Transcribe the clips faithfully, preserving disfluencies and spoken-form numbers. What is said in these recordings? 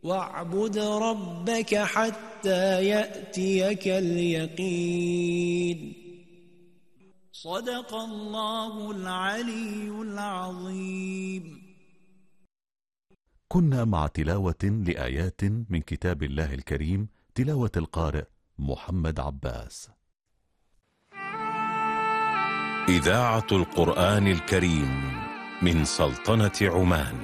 واعبد ربك حتى يأتيك اليقين. صدق الله العلي العظيم. كنا مع تلاوة لآيات من كتاب الله الكريم، تلاوة القارئ محمد عباس. إذاعة القرآن الكريم من سلطنة عمان.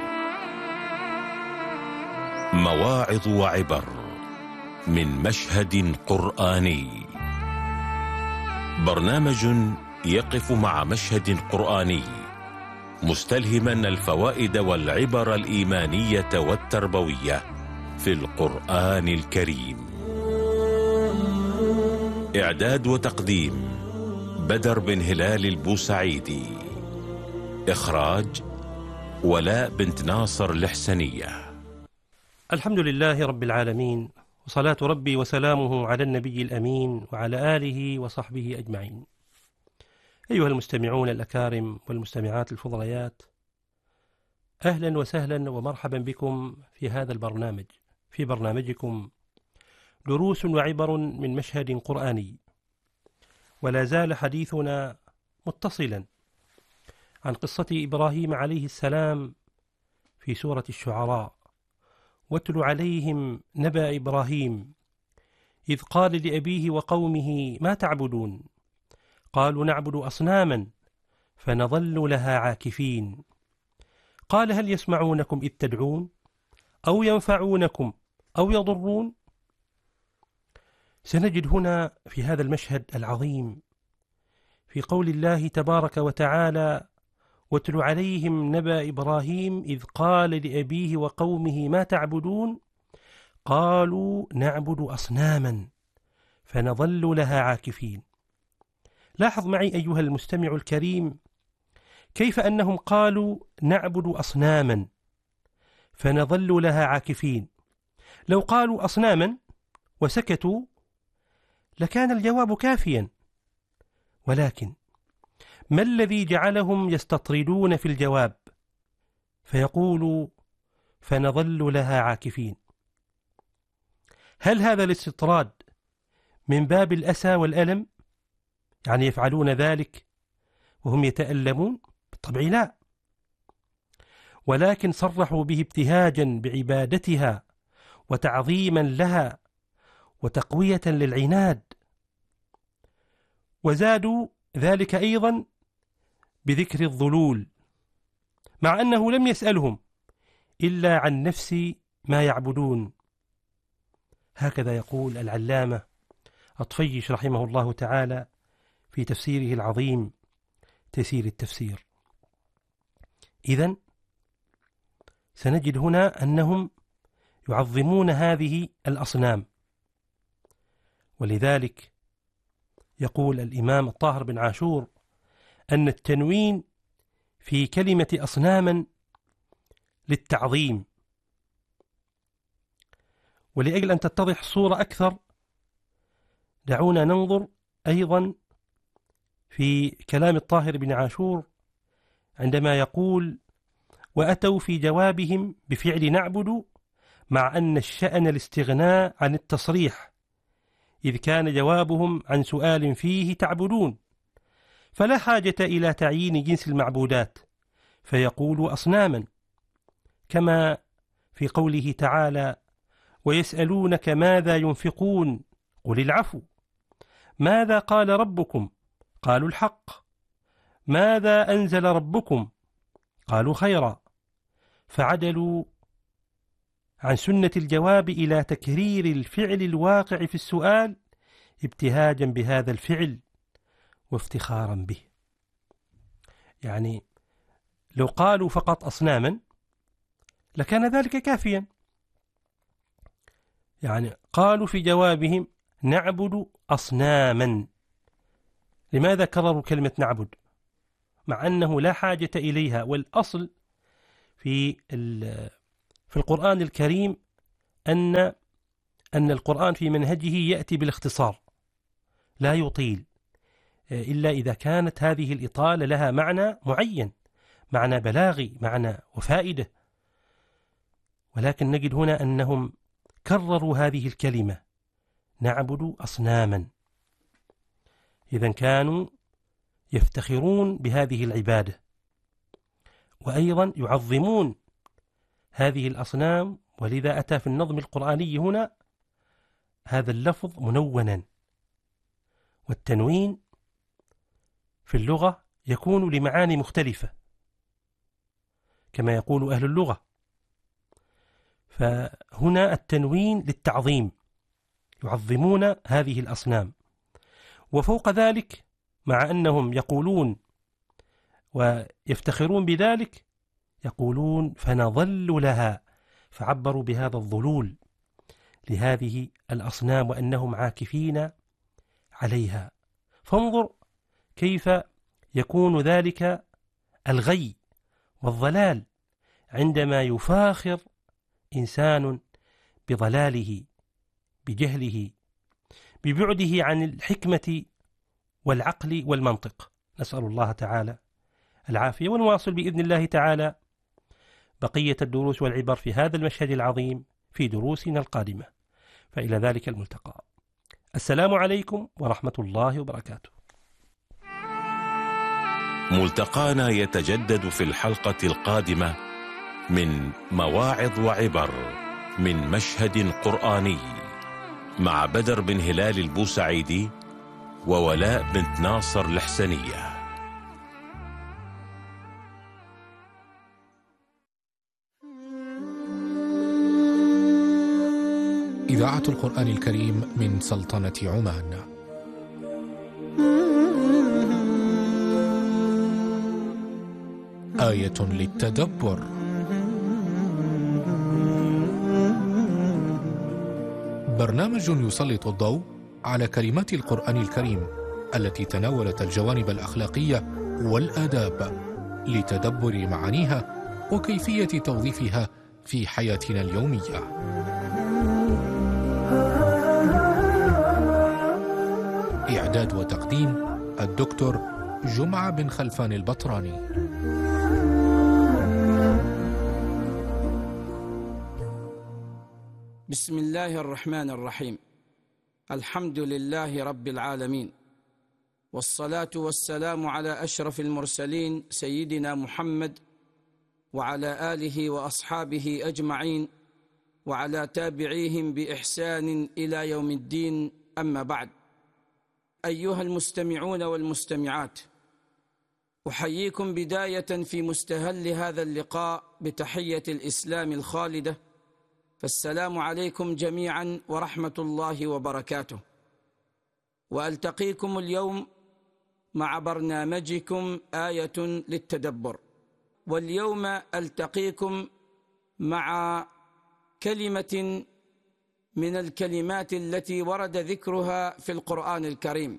مواعظ وعبر من مشهد قرآني. برنامج يقف مع مشهد قرآني مستلهما الفوائد والعبر الإيمانية والتربوية في القرآن الكريم. إعداد وتقديم بدر بن هلال البوسعيدي. إخراج ولاء بنت ناصر الحسنية. الحمد لله رب العالمين، وصلاة ربي وسلامه على النبي الأمين وعلى آله وصحبه أجمعين. أيها المستمعون الأكارم والمستمعات الفضليات، أهلا وسهلا ومرحبا بكم في هذا البرنامج، في برنامجكم دروس وعبر من مشهد قرآني. ولا زال حديثنا متصلا عن قصة إبراهيم عليه السلام في سورة الشعراء. واتل عليهم نبأ إبراهيم إذ قال لأبيه وقومه ما تعبدون قالوا نعبد أصناما فنظل لها عاكفين قال هل يسمعونكم إذ تدعون أو ينفعونكم أو يضرون. سنجد هنا في هذا المشهد العظيم في قول الله تبارك وتعالى واتل عليهم نبأ إبراهيم إذ قال لأبيه وقومه ما تعبدون قالوا نعبد أصناما فنظل لها عاكفين. لاحظ معي أيها المستمع الكريم كيف أنهم قالوا نعبد أصناما فنظل لها عاكفين. لو قالوا أصناما وسكتوا لكان الجواب كافيا، ولكن ما الذي جعلهم يستطردون في الجواب فيقولوا فنظل لها عاكفين؟ هل هذا الاستطراد من باب الأسى والألم؟ يعني يفعلون ذلك وهم يتألمون؟ بالطبع لا، ولكن صرحوا به ابتهاجا بعبادتها وتعظيما لها وتقوية للعناد، وزادوا ذلك أيضا بذكر الظلول، مع أنه لم يسألهم إلا عن نفس ما يعبدون. هكذا يقول العلامة الطفيش رحمه الله تعالى في تفسيره العظيم تيسير التفسير. إذن سنجد هنا أنهم يعظمون هذه الأصنام، ولذلك يقول الإمام الطاهر بن عاشور أن التنوين في كلمة أصناما للتعظيم. ولأجل أن تتضح الصورة أكثر دعونا ننظر أيضا في كلام الطاهر بن عاشور عندما يقول وأتوا في جوابهم بفعل نعبد مع أن الشأن الاستغناء عن التصريح، إذ كان جوابهم عن سؤال فيه تعبدون، فلا حاجة إلى تعيين جنس المعبودات فيقول أصناما، كما في قوله تعالى ويسألونك ماذا ينفقون قل العفو، ماذا قال ربكم قالوا الحق، ماذا أنزل ربكم قالوا خيرا، فعدلوا عن سنة الجواب إلى تكرير الفعل الواقع في السؤال ابتهاجا بهذا الفعل وافتخارا به. يعني لو قالوا فقط أصناما لكان ذلك كافيا، يعني قالوا في جوابهم نعبد أصناما، لماذا كرروا كلمة نعبد مع أنه لا حاجة إليها؟ والأصل في في القرآن الكريم أن أن القرآن في منهجه يأتي بالاختصار لا يطيل، إلا إذا كانت هذه الإطالة لها معنى معين، معنى بلاغي، معنى وفائدة. ولكن نجد هنا أنهم كرروا هذه الكلمة: نعبد أصناما. إذن كانوا يفتخرون بهذه العبادة، وأيضا يعظمون هذه الأصنام، ولذا أتى في النظم القرآني هنا هذا اللفظ منونا. والتنوين في اللغة يكون لمعاني مختلفة كما يقول أهل اللغة، فهنا التنوين للتعظيم، يعظمون هذه الأصنام. وفوق ذلك، مع أنهم يقولون ويفتخرون بذلك، يقولون فنظل لها، فعبروا بهذا الظلول لهذه الأصنام وأنهم عاكفين عليها. فانظر كيف يكون ذلك الغي والضلال عندما يفاخر إنسان بضلاله، بجهله، ببعده عن الحكمة والعقل والمنطق. نسأل الله تعالى العافية. ونواصل بإذن الله تعالى بقية الدروس والعبر في هذا المشهد العظيم في دروسنا القادمة، فإلى ذلك الملتقى. السلام عليكم ورحمة الله وبركاته. ملتقانا يتجدد في الحلقة القادمة من مواعظ وعبر من مشهد قرآني مع بدر بن هلال البوسعيدي وولاء بنت ناصر الحسنية. إذاعة القرآن الكريم من سلطنة عمان. آية للتدبر. برنامج يسلط الضوء على كلمات القرآن الكريم التي تناولت الجوانب الأخلاقية والآداب لتدبر معانيها وكيفية توظيفها في حياتنا اليومية. إعداد وتقديم الدكتور جمعة بن خلفان البطراني. بسم الله الرحمن الرحيم. الحمد لله رب العالمين، والصلاة والسلام على أشرف المرسلين سيدنا محمد وعلى آله وأصحابه أجمعين وعلى تابعيهم بإحسان إلى يوم الدين. أما بعد، أيها المستمعون والمستمعات، أحييكم بداية في مستهل هذا اللقاء بتحية الإسلام الخالدة، فالسلام عليكم جميعا ورحمة الله وبركاته. وألتقيكم اليوم مع برنامجكم آية للتدبر، واليوم ألتقيكم مع كلمة من الكلمات التي ورد ذكرها في القرآن الكريم،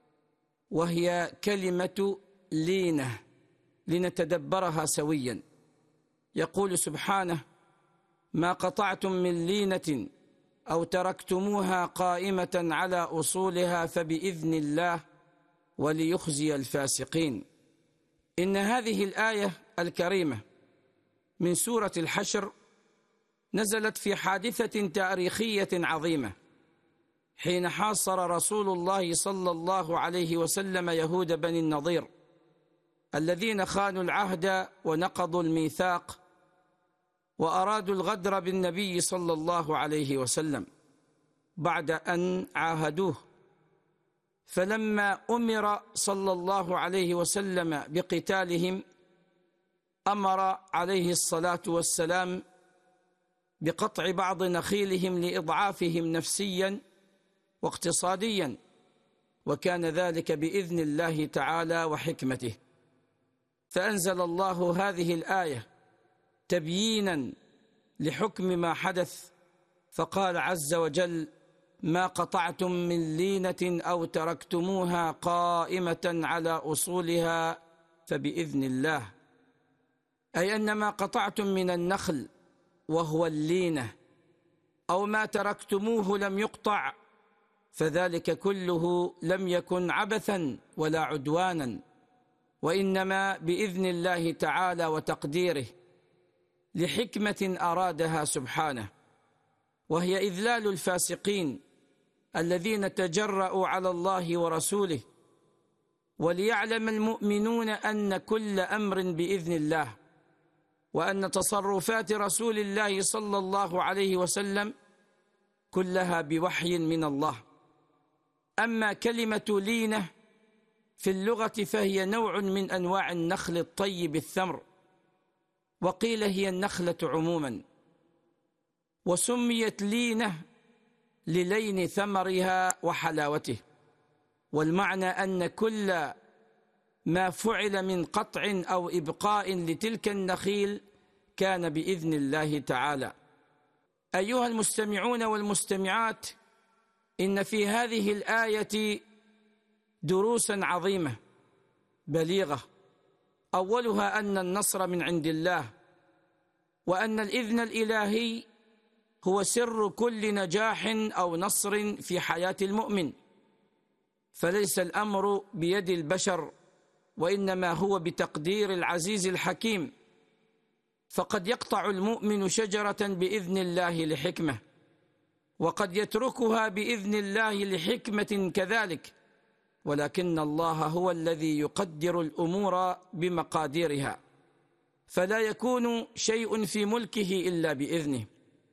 وهي كلمة لينة، لنتدبرها سويا. يقول سبحانه: ما قطعتم من لينة أو تركتموها قائمة على أصولها فبإذن الله وليخزي الفاسقين. إن هذه الآية الكريمة من سورة الحشر نزلت في حادثة تاريخية عظيمة، حين حاصر رسول الله صلى الله عليه وسلم يهود بني النضير الذين خانوا العهد ونقضوا الميثاق وأرادوا الغدر بالنبي صلى الله عليه وسلم بعد أن عاهدوه. فلما أمر صلى الله عليه وسلم بقتالهم أمر عليه الصلاة والسلام بقطع بعض نخيلهم لإضعافهم نفسيا واقتصاديا، وكان ذلك بإذن الله تعالى وحكمته. فأنزل الله هذه الآية تبيينا لحكم ما حدث، فقال عز وجل: ما قطعتم من لينة أو تركتموها قائمة على أصولها فبإذن الله، أي أن ما قطعتم من النخل وهو اللينة أو ما تركتموه لم يقطع، فذلك كله لم يكن عبثا ولا عدوانا، وإنما بإذن الله تعالى وتقديره. لحكمة أرادها سبحانه، وهي إذلال الفاسقين الذين تجرؤوا على الله ورسوله، وليعلم المؤمنون أن كل أمر بإذن الله، وأن تصرفات رسول الله صلى الله عليه وسلم كلها بوحي من الله. أما كلمة لينة في اللغة فهي نوع من أنواع النخل الطيب الثمر، وقيل هي النخلة عموما، وسميت لينة للين ثمرها وحلاوته، والمعنى أن كل ما فعل من قطع أو إبقاء لتلك النخيل كان بإذن الله تعالى. أيها المستمعون والمستمعات، إن في هذه الآية دروسا عظيمة بليغة، أولها أن النصر من عند الله، وأن الإذن الإلهي هو سر كل نجاح أو نصر في حياة المؤمن، فليس الأمر بيد البشر، وإنما هو بتقدير العزيز الحكيم. فقد يقطع المؤمن شجرة بإذن الله لحكمة، وقد يتركها بإذن الله لحكمة كذلك، ولكن الله هو الذي يقدر الأمور بمقاديرها، فلا يكون شيء في ملكه إلا بإذنه.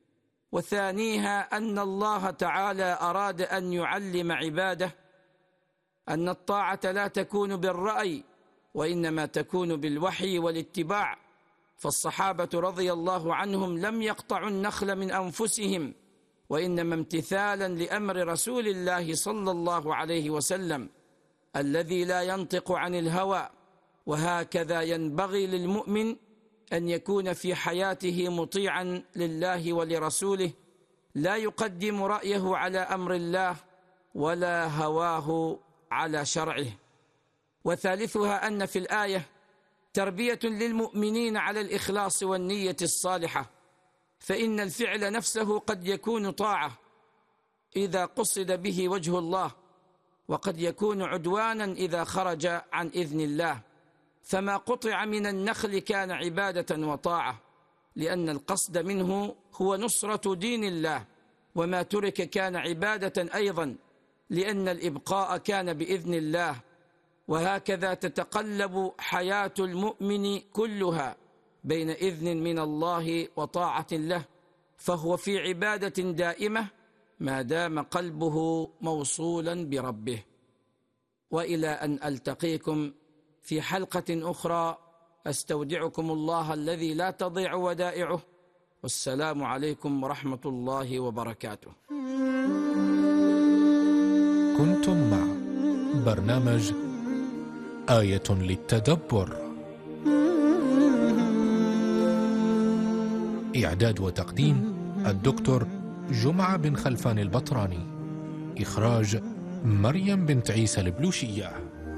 وثانيها أن الله تعالى أراد أن يعلم عباده أن الطاعة لا تكون بالرأي، وإنما تكون بالوحي والاتباع. فالصحابة رضي الله عنهم لم يقطعوا النخل من أنفسهم، وإنما امتثالا لأمر رسول الله صلى الله عليه وسلم الذي لا ينطق عن الهوى. وهكذا ينبغي للمؤمن أن يكون في حياته مطيعا لله ولرسوله، لا يقدم رأيه على أمر الله ولا هواه على شرعه. وثالثها أن في الآية تربية للمؤمنين على الإخلاص والنية الصالحة، فإن الفعل نفسه قد يكون طاعة إذا قصد به وجه الله، وقد يكون عدوانا إذا خرج عن إذن الله. فما قطع من النخل كان عبادة وطاعة، لأن القصد منه هو نصرة دين الله، وما ترك كان عبادة أيضا، لأن الإبقاء كان بإذن الله. وهكذا تتقلب حياة المؤمن كلها بين إذن من الله وطاعة له، فهو في عبادة دائمة ما دام قلبه موصولا بربه. وإلى أن ألتقيكم في حلقة أخرى، أستودعكم الله الذي لا تضيع ودائعه، والسلام عليكم ورحمة الله وبركاته. كنتم مع برنامج آية للتدبر، إعداد وتقديم الدكتور جمعة بن خلفان البطراني، إخراج مريم بنت عيسى البلوشية.